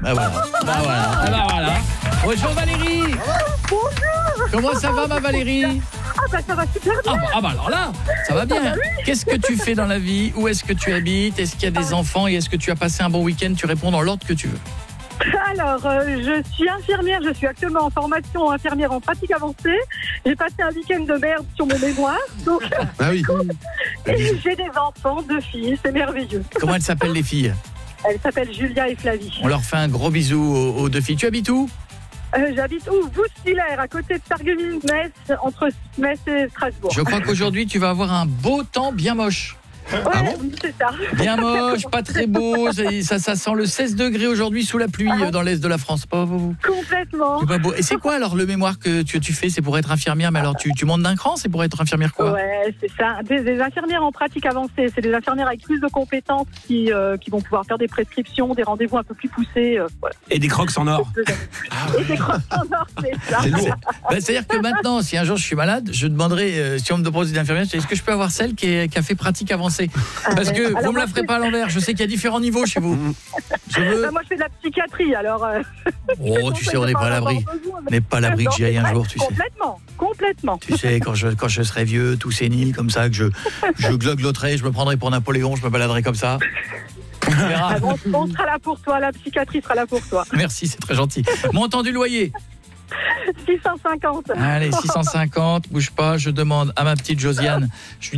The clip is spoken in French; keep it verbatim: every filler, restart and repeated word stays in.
Ah voilà. Bah voilà. Ah bah voilà. Bonjour Valérie. Bonjour. Comment ça va ma Valérie? Ah bah ça va super bien. Ah bah, ah bah alors là, ça va bien. Qu'est-ce que tu fais dans la vie? Où est-ce que tu habites? Est-ce qu'il y a des enfants? Et est-ce que tu as passé un bon week-end? Tu réponds dans l'ordre que tu veux. Alors, euh, je suis infirmière, je suis actuellement en formation infirmière en pratique avancée. J'ai passé un week-end de merde sur mon mémoire. Donc, Ah oui. et j'ai des enfants, deux filles, c'est merveilleux. Comment elles s'appellent les filles? Elles s'appellent Julia et Flavie. On leur fait un gros bisou aux, aux deux filles. Tu habites où? Euh, J'habite où? Boustillers, à côté de Sarreguemines, Metz, entre Metz et Strasbourg. Je crois qu'aujourd'hui tu vas avoir un beau temps bien moche. Ouais, Ah bon oui, c'est ça. Bien moche, pas très beau, ça, ça, ça sent le seize degrés aujourd'hui sous la pluie euh, dans l'est de la France. Pas beau. Complètement. C'est pas beau. Et c'est quoi alors le mémoire que tu, tu fais? C'est pour être infirmière, mais alors tu, tu montes d'un cran? C'est pour être infirmière quoi? Ouais, c'est ça. Des, des infirmières en pratique avancée. C'est des infirmières avec plus de compétences qui, euh, qui vont pouvoir faire des prescriptions, des rendez-vous un peu plus poussés. Euh, voilà. Et des crocs en or. Et des crocs en or, c'est ça. C'est lourd. Bah, c'est-à-dire que maintenant, si un jour je suis malade, je demanderai, euh, si on me propose une infirmière, est-ce que je peux avoir celle qui, est, qui a fait pratique avancée? Parce que Alors, vous me la moi, ferez pas à l'envers. Je sais qu'il y a différents niveaux chez vous. Je veux... Bah, moi, je fais de la psychiatrie, alors... Euh... Oh, tu sais, on n'est pas à l'abri. On n'est pas à l'abri que j'y aille un jour, tu sais. Complètement, complètement. Tu sais, quand je, quand je serai vieux, tout sénile, comme ça, que je, je glogloterai, je me prendrai pour Napoléon, je me baladerai comme ça. On verra. Ah, bon, on sera là pour toi, la psychiatrie sera là pour toi. Merci, c'est très gentil. Montant du loyer? six cent cinquante. Allez, six cent cinquante, bouge pas, je demande à ma petite Josiane. Je lui